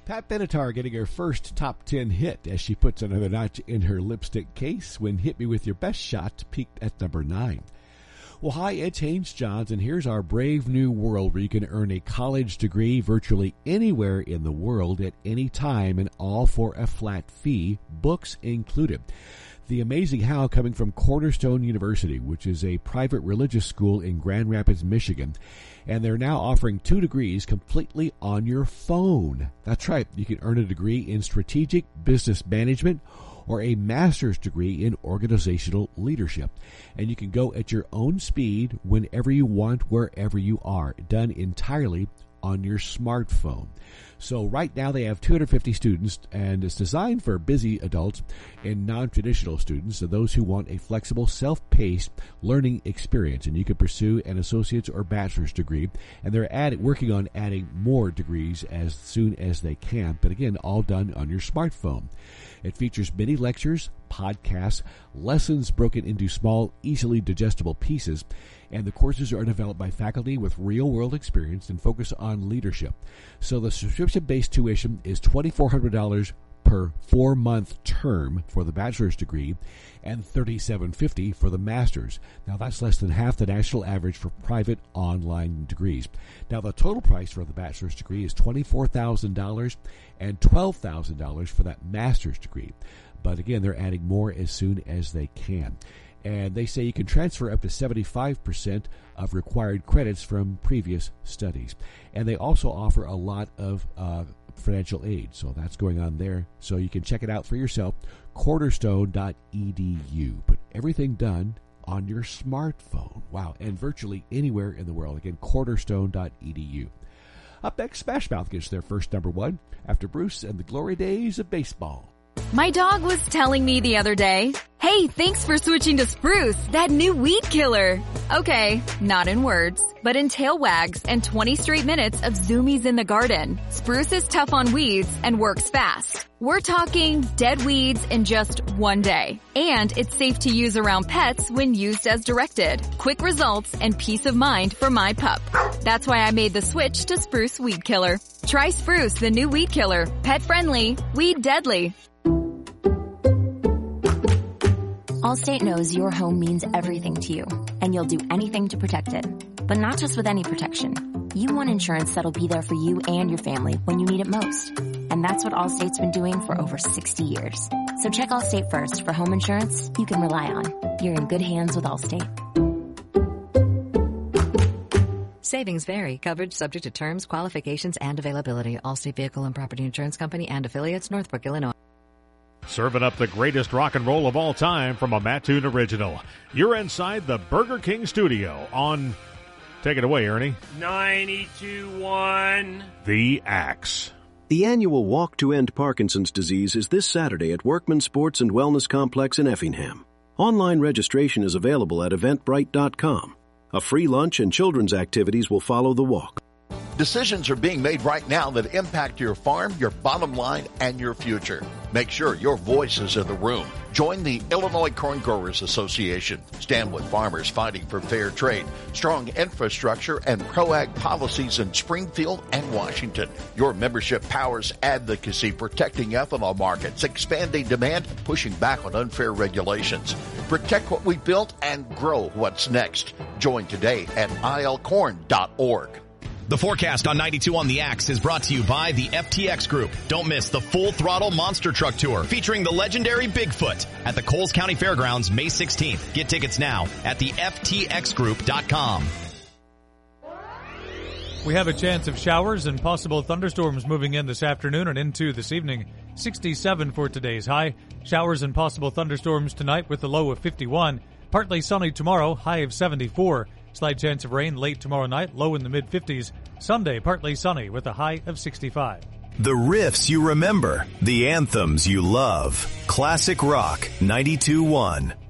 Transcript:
Pat Benatar getting her first top 10 hit as she puts another notch in her lipstick case when Hit Me With Your Best Shot peaked at number 9. Well, hi, it's Haynes Johns, and here's our brave new world where you can earn a college degree virtually anywhere in the world at any time, and all for a flat fee, books included. The Amazing How coming from Cornerstone University, which is a private religious school in Grand Rapids, Michigan. And they're now offering 2 degrees completely on your phone. That's right. You can earn a degree in strategic business management or a master's degree in organizational leadership. And you can go at your own speed whenever you want, wherever you are, done entirely on your smartphone. So right now they have 250 students, and it's designed for busy adults and non-traditional students, so those who want a flexible, self-paced learning experience. And you can pursue an associate's or bachelor's degree, and they're working on adding more degrees as soon as they can, but again, all done on your smartphone. It features many lectures, podcasts, lessons broken into small, easily digestible pieces, and the courses are developed by faculty with real-world experience and focus on leadership. So the subscription-based tuition is $2,400 per 4-month term for the bachelor's degree and $3,750 for the master's. Now, that's less than half the national average for private online degrees. Now, the total price for the bachelor's degree is $24,000 and $12,000 for that master's degree. But again, they're adding more as soon as they can. And they say you can transfer up to 75% of required credits from previous studies. And they also offer a lot of financial aid. So that's going on there. So you can check it out for yourself, cornerstone.edu. But everything done on your smartphone. Wow. And virtually anywhere in the world. Again, cornerstone.edu. Up next, Smash Mouth gets their first number 1 after Bruce and the Glory Days of Baseball. My dog was telling me the other day, "Hey, thanks for switching to Spruce, that new weed killer." Okay, not in words, but in tail wags and 20 straight minutes of zoomies in the garden. Spruce is tough on weeds and works fast. We're talking dead weeds in just 1 day. And it's safe to use around pets when used as directed. Quick results and peace of mind for my pup. That's why I made the switch to Spruce Weed Killer. Try Spruce, the new weed killer. Pet friendly, weed deadly. Allstate knows your home means everything to you, and you'll do anything to protect it. But not just with any protection. You want insurance that'll be there for you and your family when you need it most. And that's what Allstate's been doing for over 60 years. So check Allstate first for home insurance you can rely on. You're in good hands with Allstate. Savings vary. Coverage subject to terms, qualifications, and availability. Allstate Vehicle and Property Insurance Company and affiliates, Northbrook, Illinois. Serving up the greatest rock and roll of all time from a Mattoon original. You're inside the Burger King studio on, take it away, Ernie. 92.1 The Axe. The annual Walk to End Parkinson's Disease is this Saturday at Workman Sports and Wellness Complex in Effingham. Online registration is available at eventbrite.com. A free lunch and children's activities will follow the walk. Decisions are being made right now that impact your farm, your bottom line, and your future. Make sure your voice is in the room. Join the Illinois Corn Growers Association. Stand with farmers fighting for fair trade, strong infrastructure, and pro-ag policies in Springfield and Washington. Your membership powers advocacy, protecting ethanol markets, expanding demand, pushing back on unfair regulations. Protect what we built and grow what's next. Join today at ilcorn.org. The forecast on 92 on the Axe is brought to you by the FTX Group. Don't miss the Full Throttle Monster Truck Tour featuring the legendary Bigfoot at the Coles County Fairgrounds May 16th. Get tickets now at the ftxgroup.com. We have a chance of showers and possible thunderstorms moving in this afternoon and into this evening. 67 for today's high. Showers and possible thunderstorms tonight with a low of 51. Partly sunny tomorrow, high of 74. Slight chance of rain late tomorrow night, low in the mid-50s. Sunday, partly sunny with a high of 65. The riffs you remember, the anthems you love. Classic Rock 92.1.